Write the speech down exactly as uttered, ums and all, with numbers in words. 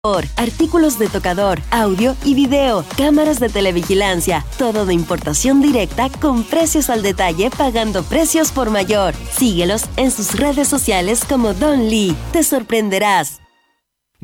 artículos de tocador, audio y video, cámaras de televigilancia, todo de importación directa con precios al detalle pagando precios por mayor. Síguelos en sus redes sociales como Don Lee. Te sorprenderás.